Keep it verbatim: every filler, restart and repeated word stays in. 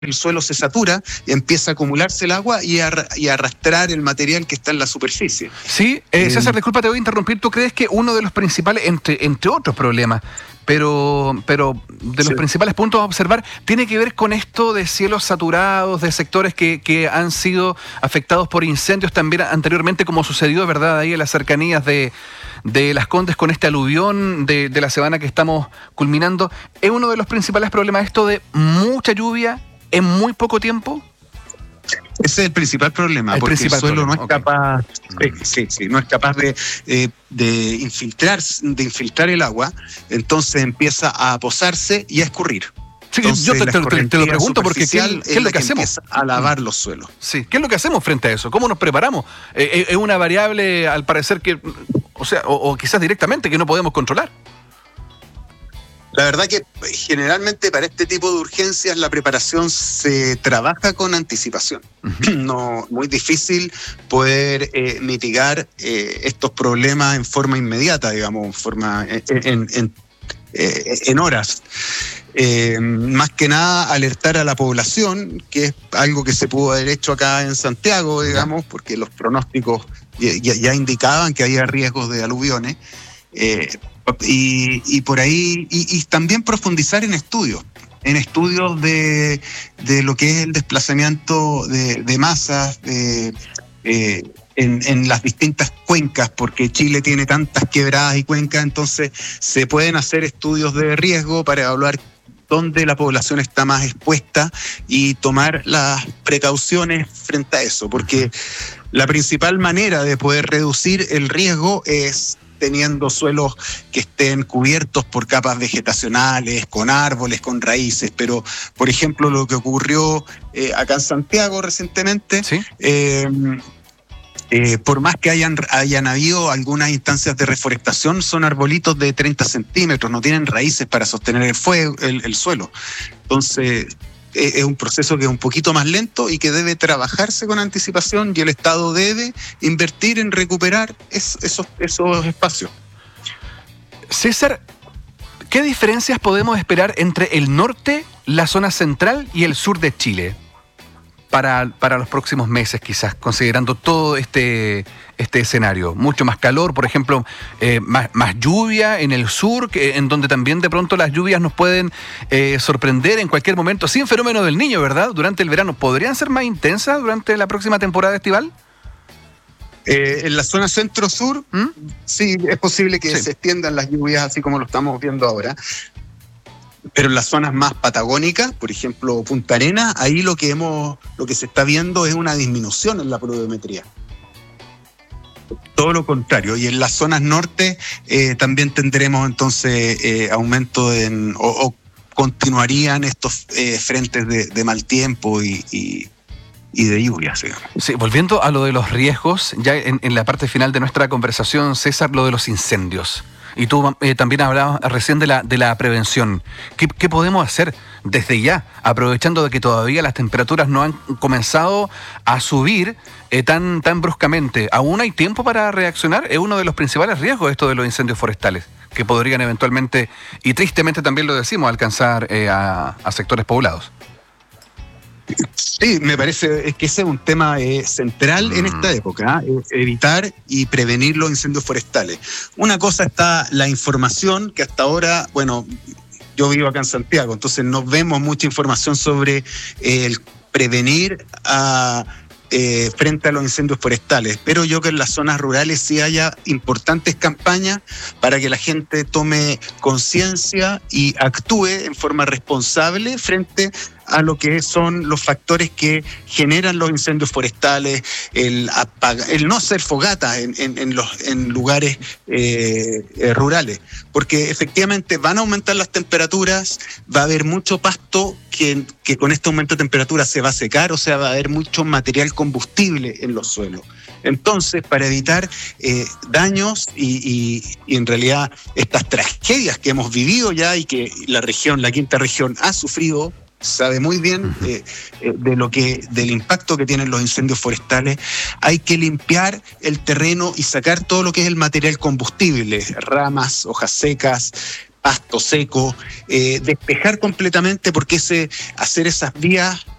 el suelo se satura, empieza a acumularse el agua y a, y a arrastrar el material que está en la superficie. Sí, eh, César, disculpa, te voy a interrumpir. ¿Tú crees que uno de los principales, entre, entre otros problemas, pero, pero de los sí. principales puntos a observar, tiene que ver con esto de cielos saturados, de sectores que, que han sido afectados por incendios también anteriormente, como sucedió, ¿verdad?, ahí en las cercanías de, de Las Condes con este aluvión de, de la semana que estamos culminando? ¿Es uno de los principales problemas esto de mucha lluvia en muy poco tiempo? Ese es el principal problema, el porque principal el suelo problema. no es okay. capaz, eh, sí, sí, no es capaz de, eh, de infiltrar, de infiltrar el agua, entonces empieza a posarse y a escurrir. Sí, entonces, yo te, te, te, te lo pregunto porque ¿qué, ¿qué es lo que, que hacemos? A lavar los suelos. Sí, ¿qué es lo que hacemos frente a eso? ¿Cómo nos preparamos? Eh, es una variable, al parecer, que, o sea, o, o quizás directamente que no podemos controlar. La verdad que generalmente para este tipo de urgencias la preparación se trabaja con anticipación. Uh-huh. No, muy difícil poder eh, mitigar eh, estos problemas en forma inmediata, digamos, en forma en, en, en, eh, en horas. Eh, más que nada alertar a la población, que es algo que se pudo haber hecho acá en Santiago, digamos, porque los pronósticos ya, ya indicaban que había riesgos de aluviones. Eh, y, y por ahí y, y también profundizar en estudios en estudios de, de lo que es el desplazamiento de, de masas de, eh, en, en las distintas cuencas, porque Chile tiene tantas quebradas y cuencas, entonces se pueden hacer estudios de riesgo para evaluar dónde la población está más expuesta y tomar las precauciones frente a eso, porque la principal manera de poder reducir el riesgo es teniendo suelos que estén cubiertos por capas vegetacionales, con árboles, con raíces. Pero, por ejemplo, lo que ocurrió eh, acá en Santiago recientemente, ¿sí? eh, eh, por más que hayan, hayan habido algunas instancias de reforestación, son arbolitos de treinta centímetros, no tienen raíces para sostener el, fuego, el, el suelo. Entonces, es un proceso que es un poquito más lento y que debe trabajarse con anticipación, y el Estado debe invertir en recuperar es, esos, esos espacios. César, ¿qué diferencias podemos esperar entre el norte, la zona central y el sur de Chile para, para los próximos meses, quizás, considerando todo este, este escenario? Mucho más calor, por ejemplo, eh, más, más lluvia en el sur, que, en donde también de pronto las lluvias nos pueden eh, sorprender en cualquier momento, sin fenómeno del Niño, ¿verdad? Durante el verano, ¿podrían ser más intensas durante la próxima temporada estival? Eh, en la zona centro-sur, ¿Mm? sí, es posible que sí. se extiendan las lluvias así como lo estamos viendo ahora. Pero en las zonas más patagónicas, por ejemplo Punta Arenas, ahí lo que hemos, lo que se está viendo es una disminución en la pluviometría. Todo lo contrario. Y en las zonas norte eh, también tendremos entonces eh, aumento en, o, o continuarían estos eh, frentes de, de mal tiempo y, y, y de lluvias, digamos. Sí, volviendo a lo de los riesgos, ya en, en la parte final de nuestra conversación, César, lo de los incendios. Y tú eh, también hablabas recién de la, de la prevención. ¿Qué, ¿Qué podemos hacer desde ya, aprovechando de que todavía las temperaturas no han comenzado a subir eh, tan, tan bruscamente? ¿Aún hay tiempo para reaccionar? Es uno de los principales riesgos esto de los incendios forestales, que podrían eventualmente, y tristemente también lo decimos, alcanzar eh, a, a sectores poblados. Sí, me parece que ese es un tema eh, central mm. en esta época, ¿eh? Evitar y prevenir los incendios forestales. Una cosa está la información, que hasta ahora, bueno, yo vivo acá en Santiago, entonces no vemos mucha información sobre eh, el prevenir a... Eh, frente a los incendios forestales. Espero yo que en las zonas rurales sí haya importantes campañas para que la gente tome conciencia y actúe en forma responsable frente a lo que son los factores que generan los incendios forestales, el, apaga, el no hacer fogatas en, en, en, los, en lugares eh, eh, rurales, porque efectivamente van a aumentar las temperaturas, va a haber mucho pasto que, que con este aumento de temperatura se va a secar, o sea, va a haber mucho material combustible en los suelos. Entonces, para evitar eh, daños y, y, y en realidad estas tragedias que hemos vivido ya y que la región, la quinta región ha sufrido, sabe muy bien eh, eh, de lo que, del impacto que tienen los incendios forestales. Hay que limpiar el terreno y sacar todo lo que es el material combustible, ramas, hojas secas, pasto seco, eh, despejar completamente, porque ese hacer esas vías